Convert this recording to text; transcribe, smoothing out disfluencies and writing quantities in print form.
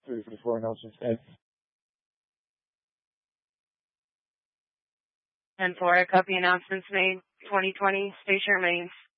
344 announcements, Ed. And for a copy announcements made 2020, station remains.